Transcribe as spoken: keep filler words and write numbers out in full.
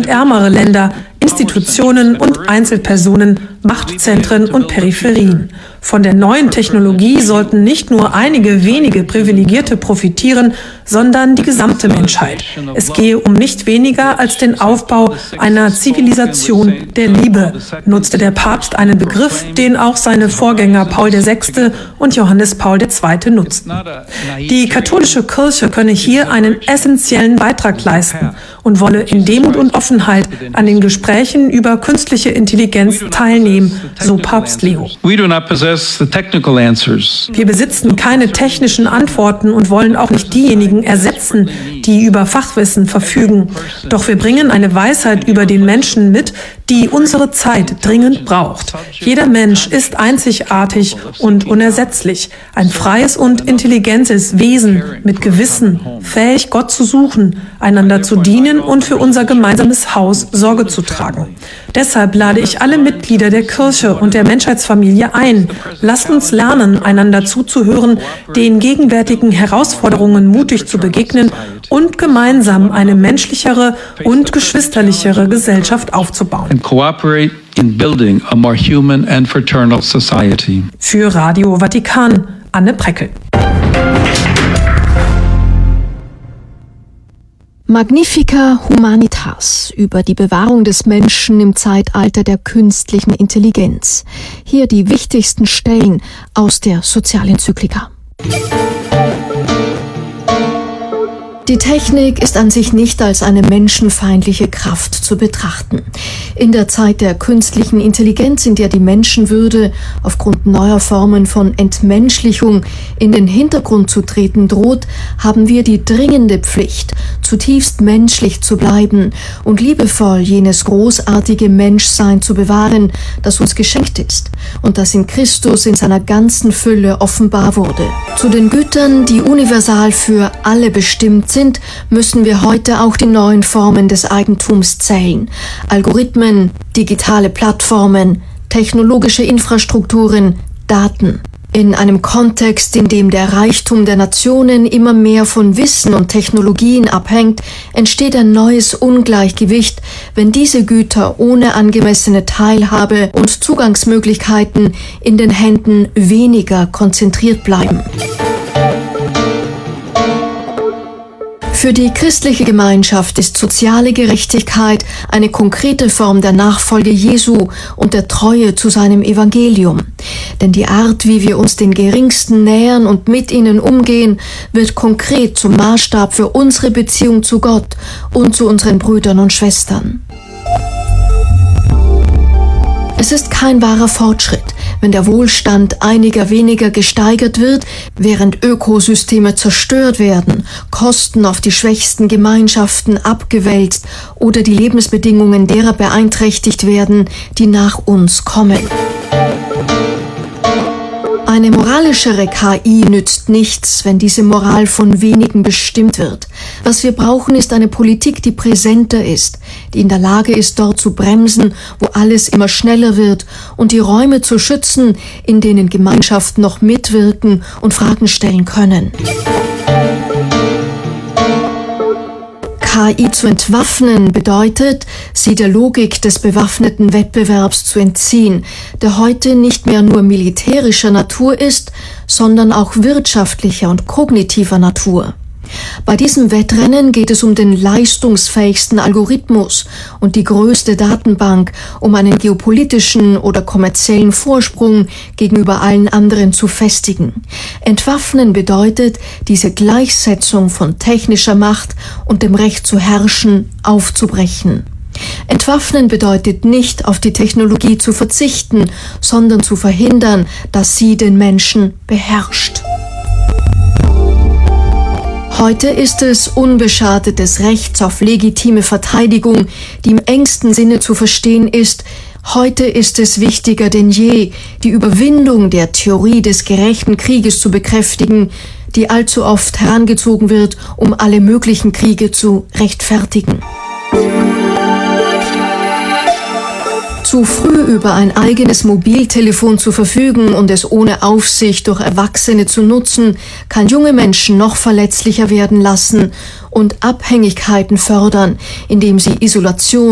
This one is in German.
und ärmere Länder, Institutionen und Einzelpersonen, Machtzentren und Peripherien. Von der neuen Technologie sollten nicht nur einige wenige Privilegierte profitieren, sondern die gesamte Menschheit. Es gehe um nicht weniger als den Aufbau einer Zivilisation der Liebe, nutzte der Papst einen Begriff, den auch seine Vorgänger Paul der Sechste und Johannes Paul der Zweite nutzten. Die katholische Kirche könne hier einen essentiellen Beitrag leisten und wolle in Demut und Offenheit an den Gesprächen über künstliche Intelligenz teilnehmen, so Papst Leo. Wir besitzen keine technischen Antworten und wollen auch nicht diejenigen ersetzen, die über Fachwissen verfügen. Doch wir bringen eine Weisheit über den Menschen mit, die unsere Zeit dringend braucht. Jeder Mensch ist einzigartig und unersetzlich, ein freies und intelligentes Wesen mit Gewissen, fähig, Gott zu suchen, einander zu dienen und für unser gemeinsames Haus Sorge zu tragen. Deshalb lade ich alle Mitglieder der Kirche und der Menschheitsfamilie ein. Lasst uns lernen, einander zuzuhören, den gegenwärtigen Herausforderungen mutig zu begegnen und gemeinsam eine menschlichere und geschwisterlichere Gesellschaft aufzubauen. In building a more human and fraternal society. Für Radio Vatikan, Anne Preckel. Magnifica Humanitas über die Bewahrung des Menschen im Zeitalter der künstlichen Intelligenz. Hier die wichtigsten Stellen aus der Sozialenzyklika. Die Technik ist an sich nicht als eine menschenfeindliche Kraft zu betrachten. In der Zeit der künstlichen Intelligenz, in der die Menschenwürde aufgrund neuer Formen von Entmenschlichung in den Hintergrund zu treten droht, haben wir die dringende Pflicht, zutiefst menschlich zu bleiben und liebevoll jenes großartige Menschsein zu bewahren, das uns geschenkt ist und das in Christus in seiner ganzen Fülle offenbar wurde. Zu den Gütern, die universal für alle bestimmt sind, müssen wir heute auch die neuen Formen des Eigentums zählen. Algorithmen, digitale Plattformen, technologische Infrastrukturen, Daten. In einem Kontext, in dem der Reichtum der Nationen immer mehr von Wissen und Technologien abhängt, entsteht ein neues Ungleichgewicht, wenn diese Güter ohne angemessene Teilhabe und Zugangsmöglichkeiten in den Händen weniger konzentriert bleiben. Für die christliche Gemeinschaft ist soziale Gerechtigkeit eine konkrete Form der Nachfolge Jesu und der Treue zu seinem Evangelium. Denn die Art, wie wir uns den Geringsten nähern und mit ihnen umgehen, wird konkret zum Maßstab für unsere Beziehung zu Gott und zu unseren Brüdern und Schwestern. Es ist kein wahrer Fortschritt, wenn der Wohlstand einiger weniger gesteigert wird, während Ökosysteme zerstört werden, Kosten auf die schwächsten Gemeinschaften abgewälzt oder die Lebensbedingungen derer beeinträchtigt werden, die nach uns kommen. Eine moralischere K I nützt nichts, wenn diese Moral von wenigen bestimmt wird. Was wir brauchen, ist eine Politik, die präsenter ist, die in der Lage ist, dort zu bremsen, wo alles immer schneller wird und die Räume zu schützen, in denen Gemeinschaften noch mitwirken und Fragen stellen können. K I zu entwaffnen bedeutet, sie der Logik des bewaffneten Wettbewerbs zu entziehen, der heute nicht mehr nur militärischer Natur ist, sondern auch wirtschaftlicher und kognitiver Natur. Bei diesem Wettrennen geht es um den leistungsfähigsten Algorithmus und die größte Datenbank, um einen geopolitischen oder kommerziellen Vorsprung gegenüber allen anderen zu festigen. Entwaffnen bedeutet, diese Gleichsetzung von technischer Macht und dem Recht zu herrschen aufzubrechen. Entwaffnen bedeutet nicht, auf die Technologie zu verzichten, sondern zu verhindern, dass sie den Menschen beherrscht. Heute ist es unbeschadet des Rechts auf legitime Verteidigung, die im engsten Sinne zu verstehen ist. Heute ist es wichtiger denn je, die Überwindung der Theorie des gerechten Krieges zu bekräftigen, die allzu oft herangezogen wird, um alle möglichen Kriege zu rechtfertigen. Zu früh über ein eigenes Mobiltelefon zu verfügen und es ohne Aufsicht durch Erwachsene zu nutzen, kann junge Menschen noch verletzlicher werden lassen und Abhängigkeiten fördern, indem sie Isolation